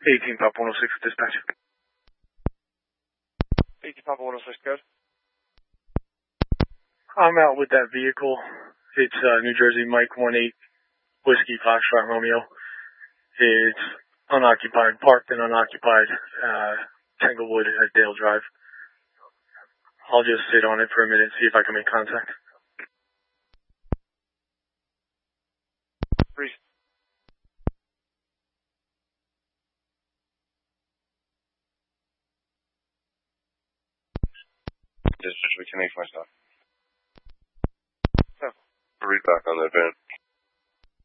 18 Papa 106 dispatch. 18 Papa 106, good. I'm out with that vehicle. It's New Jersey Mike 18 Whiskey Foxtrot Romeo. It's unoccupied, parked and unoccupied, Tanglewood at Dale Drive. I'll just sit on it for a minute and see if I can make contact. Dispatch, we can make my stuff. Oh. Read back on that van.